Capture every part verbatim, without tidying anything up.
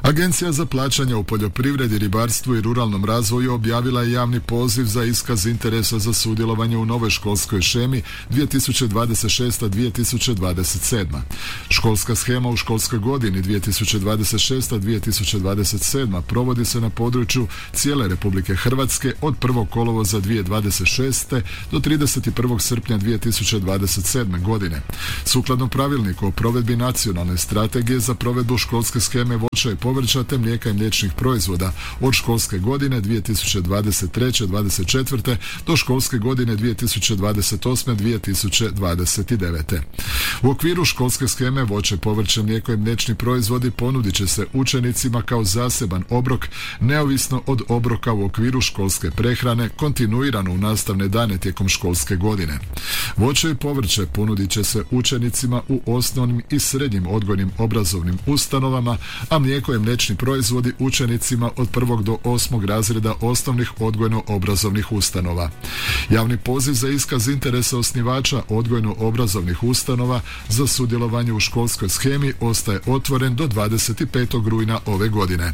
Agencija za plaćanja u poljoprivredi, ribarstvu i ruralnom razvoju objavila je javni poziv za iskaz interesa za sudjelovanje u novoj školskoj shemi dvije tisuće dvadeset šesta dvije tisuće dvadeset sedma. Školska shema u školskoj godini dvije tisuće dvadeset šesta dvije tisuće dvadeset sedma provodi se na području cijele Republike Hrvatske od prvog kolovoza dvije tisuće dvadeset šeste do trideset prvog srpnja dvije tisuće dvadeset sedme godine. Sukladno pravilniku o provedbi nacionalne strategije za provedbu školske sheme voća i povrća te mlijeka i mliječnih proizvoda od školske godine dvije tisuće dvadeset treće dvadeset četvrte do školske godine dvije tisuće dvadeset osme dvije tisuće dvadeset devete. U okviru školske sheme voće, povrće, mlijeko i mliječni proizvodi ponudit će se učenicima kao zaseban obrok neovisno od obroka u okviru školske prehrane kontinuirano u nastavne dane tijekom školske godine. Voće i povrće ponudit će se učenicima u osnovnim i srednjim odgojnim obrazovnim ustanovama, a mlijeko i mliječni proizvodi učenicima od prvog do osmog razreda osnovnih odgojno-obrazovnih ustanova. Javni poziv za iskaz interesa osnivača odgojno-obrazovnih ustanova za sudjelovanje u školskoj shemi ostaje otvoren do dvadeset petog rujna ove godine.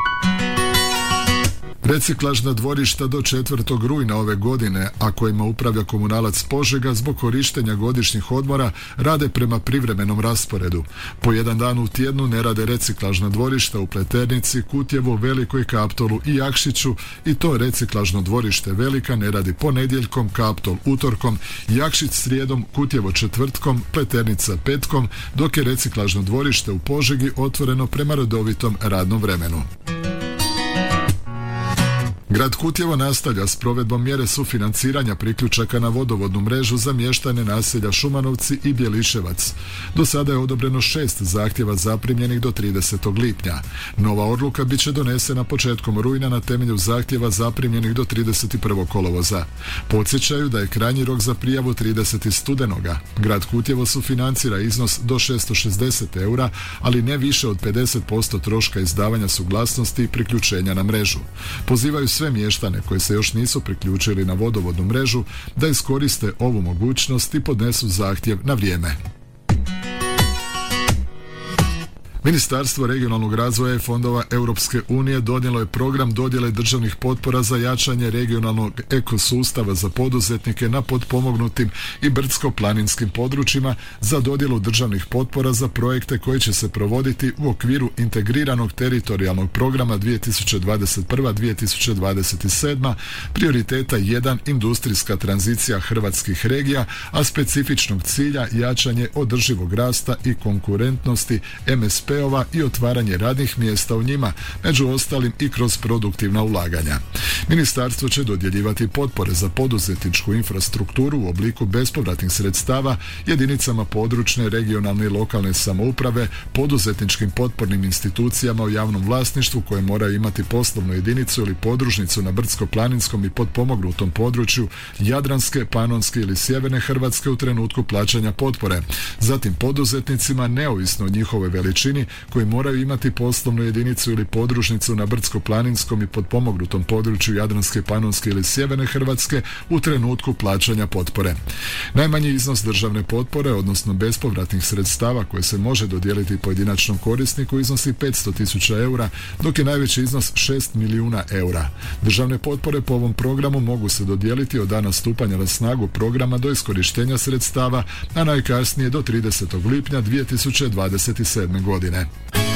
Reciklažna dvorišta do četvrtog rujna ove godine, a kojima upravlja Komunalac Požega, zbog korištenja godišnjih odmora rade prema privremenom rasporedu. Po jedan dan u tjednu ne rade reciklažna dvorišta u Pleternici, Kutjevu, Velikoj Kaptolu i Jakšiću, i to reciklažno dvorište Velika ne radi ponedjeljkom, Kaptol utorkom, Jakšić srijedom, Kutjevo četvrtkom, Pleternica petkom, dok je reciklažno dvorište u Požegi otvoreno prema redovitom radnom vremenu. Grad Kutjevo nastavlja s provedbom mjere sufinanciranja priključaka na vodovodnu mrežu za mještane naselja Šumanovci i Bjeliševac. Do sada je odobreno šest zahtjeva zaprimljenih do tridesetog lipnja. Nova odluka bit će donesena početkom rujna na temelju zahtjeva zaprimljenih do trideset prvog kolovoza. Podsjećaju da je krajnji rok za prijavu tridesetog studenoga. Grad Kutjevo sufinancira iznos do šesto šezdeset eura, ali ne više od pedeset posto troška izdavanja suglasnosti i priključenja na mrežu. Pozivaju sve mještane koji se još nisu priključili na vodovodnu mrežu da iskoriste ovu mogućnost i podnesu zahtjev na vrijeme. Ministarstvo regionalnog razvoja i fondova Europske unije donijelo je program dodjele državnih potpora za jačanje regionalnog ekosustava za poduzetnike na potpomognutim i brdsko-planinskim područjima za dodjelu državnih potpora za projekte koji će se provoditi u okviru integriranog teritorijalnog programa dvije tisuće dvadeset prva do dvije tisuće dvadeset sedma, prioriteta jedan industrijska tranzicija hrvatskih regija, a specifičnog cilja jačanje održivog rasta i konkurentnosti em es pe ova i otvaranje radnih mjesta u njima, među ostalim i kroz produktivna ulaganja. Ministarstvo će dodjeljivati potpore za poduzetničku infrastrukturu u obliku bespovratnih sredstava jedinicama područne, regionalne i lokalne samouprave, poduzetničkim potpornim institucijama u javnom vlasništvu koje moraju imati poslovnu jedinicu ili podružnicu na brdsko-planinskom i potpomognutom području Jadranske, Panonske ili Sjeverne Hrvatske u trenutku plaćanja potpore. Zatim poduzetnicima, neovisno o njihovoj veličini, koji moraju imati poslovnu jedinicu ili podružnicu na brdsko-planinskom i potpomognutom području Jadranske, Panonske ili Sjeverne Hrvatske u trenutku plaćanja potpore. Najmanji iznos državne potpore, odnosno bespovratnih sredstava koje se može dodijeliti pojedinačnom korisniku, iznosi petsto tisuća eura, dok je najveći iznos šest milijuna eura. Državne potpore po ovom programu mogu se dodijeliti od dana stupanja na snagu programa do iskorištenja sredstava, a najkasnije do tridesetog lipnja dvije tisuće dvadeset sedme godine.